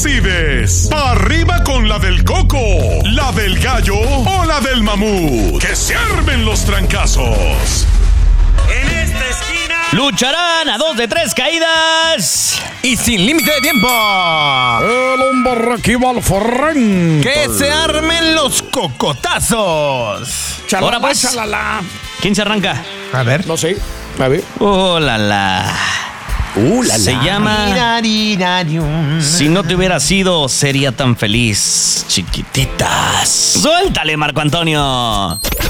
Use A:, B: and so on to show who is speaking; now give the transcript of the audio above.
A: decides. ¡Pa' arriba con la del coco, la del gallo o la del mamut! ¡Que se armen los trancazos!
B: En esta esquina
C: lucharán a 2 de 3 caídas
D: y sin límite de tiempo.
E: El hombre aquí va al frente.
D: ¡Que se armen los cocotazos!
C: Ahora pues,
E: chalala.
C: ¿Quién se arranca?
D: A ver.
E: No sé, a ver.
C: ¡Oh, la, la! Se llama Si no te hubiera sido, sería tan feliz, chiquititas. ¡Suéltale, Marco Antonio!